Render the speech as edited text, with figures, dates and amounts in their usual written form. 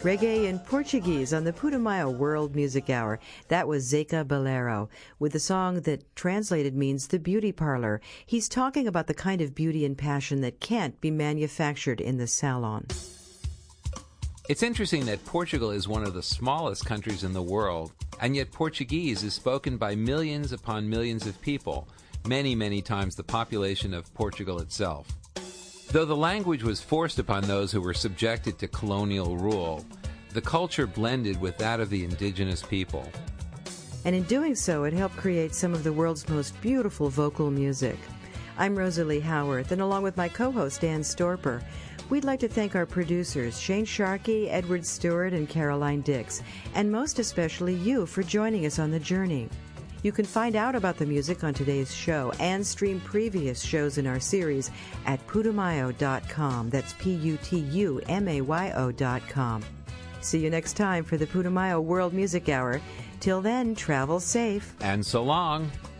Reggae in Portuguese on the Putumayo World Music Hour. That was Zeca Bolero with the song that translated means the beauty parlor. He's talking about the kind of beauty and passion that can't be manufactured in the salon. It's interesting that Portugal is one of the smallest countries in the world, and yet Portuguese is spoken by millions upon millions of people, many, many times the population of Portugal itself. Though the language was forced upon those who were subjected to colonial rule, the culture blended with that of the indigenous people. And in doing so, it helped create some of the world's most beautiful vocal music. I'm Rosalie Howarth, and along with my co-host Dan Storper, we'd like to thank our producers, Shane Sharkey, Edward Stewart, and Caroline Dix, and most especially you for joining us on the journey. You can find out about the music on today's show and stream previous shows in our series at putumayo.com. That's Putumayo.com. See you next time for the Putumayo World Music Hour. Till then, travel safe. And so long.